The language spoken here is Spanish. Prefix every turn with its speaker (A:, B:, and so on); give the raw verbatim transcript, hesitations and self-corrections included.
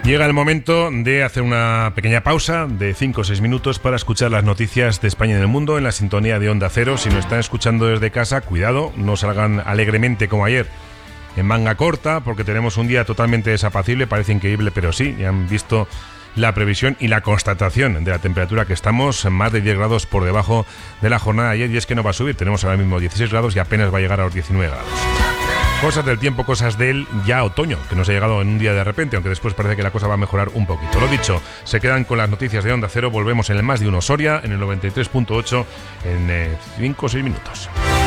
A: Llega el momento de hacer una pequeña pausa de cinco o seis minutos para escuchar las noticias de España y del mundo en la sintonía de Onda Cero. Si nos están escuchando desde casa, cuidado, no salgan alegremente como ayer en manga corta, porque tenemos un día totalmente desapacible, parece increíble, pero sí, ya han visto la previsión y la constatación de la temperatura que estamos más de diez grados por debajo de la jornada de ayer, y es que no va a subir, tenemos ahora mismo dieciséis grados y apenas va a llegar a los diecinueve grados. Cosas del tiempo, cosas del ya otoño, que nos ha llegado en un día de repente, aunque después parece que la cosa va a mejorar un poquito. Lo dicho, se quedan con las noticias de Onda Cero, volvemos en el Más de Uno Soria, en el noventa y tres punto ocho, en cinco o seis minutos.